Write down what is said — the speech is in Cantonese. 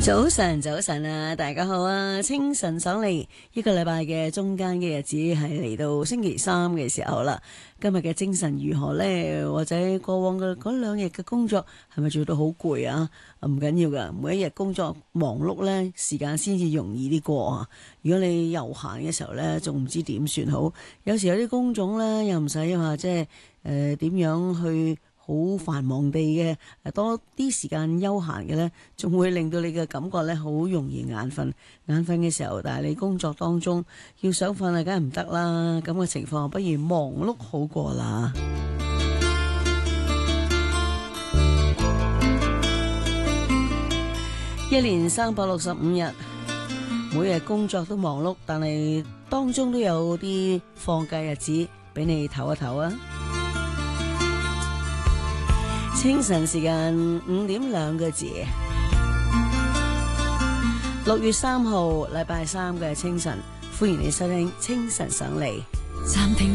早晨，早晨啊，大家好啊！清晨爽利，一個禮拜嘅中間嘅日子係嚟到星期三嘅時候啦。今日嘅精神如何呢？或者過往嘅嗰2日嘅工作係咪做到好攰啊？唔緊要噶，每一日工作忙碌呢，時間先至容易啲過啊。如果你悠閒嘅時候呢，仲唔知點算好。有時有啲工種呢，又唔使話即係點樣去好繁忙地嘅，多啲時間休閒嘅呢，仲會令到你嘅感覺呢好容易眼瞓。眼瞓嘅時候，但係你工作當中要想瞓啊，梗係唔得啦。咁嘅情況，不如忙碌好過啦。一年365日，每日工作都忙碌，但係當中都有啲放假日子俾你唞一唞啊！清晨時間5點2個字，6月3號禮拜3嘅清晨，歡迎你收聽清晨上嚟。暫停。